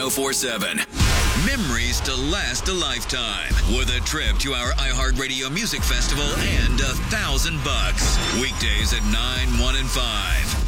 1047. Memories to last a lifetime with a trip to our iHeartRadio Music Festival and $1,000. Weekdays at 9, 1, and 5.